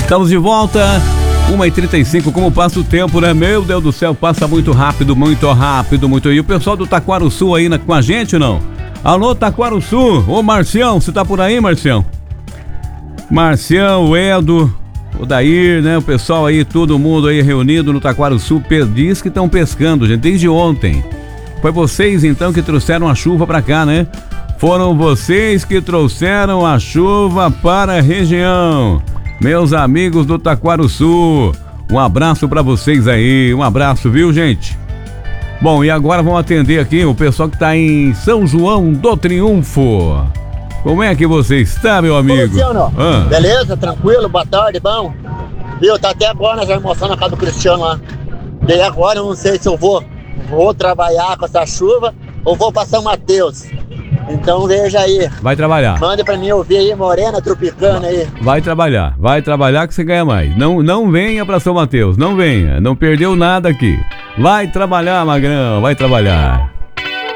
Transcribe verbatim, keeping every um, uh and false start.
Estamos de volta, uma e trinta e cinco, como passa o tempo, né? Meu Deus do céu, passa muito rápido, muito rápido, muito... E o pessoal do Taquaruçu aí na, com a gente ou não? Alô, Taquaruçu, ô Marcião, você tá por aí, Marcião? Marcião, o Edo, o Dair, né? O pessoal aí, todo mundo aí reunido no Taquaruçu, diz que estão pescando, gente, desde ontem. Foi vocês, então, que trouxeram a chuva pra cá, né? Foram vocês que trouxeram a chuva para a região. Meus amigos do Taquaruçu, um abraço pra vocês aí, um abraço, viu, gente? Bom, e agora vamos atender aqui o pessoal que tá em São João do Triunfo. Como é que você está, meu amigo? Ô, Luciano, ah. beleza? Tranquilo? Boa tarde, bom? Viu, tá até agora nós almoçando na casa do Cristiano lá. Daí agora eu não sei se eu vou, vou trabalhar com essa chuva ou vou pra São Mateus. Então veja aí. Vai trabalhar. Manda pra mim ouvir aí, Morena Tropicana aí. Vai trabalhar, vai trabalhar que você ganha mais. Não, não venha pra São Mateus, não venha. Não perdeu nada aqui. Vai trabalhar, Magrão, vai trabalhar.